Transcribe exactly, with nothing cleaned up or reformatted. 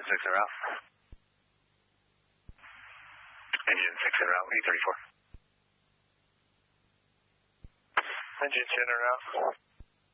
six en route. Engine six en route, E thirty-four. Engine ten en route.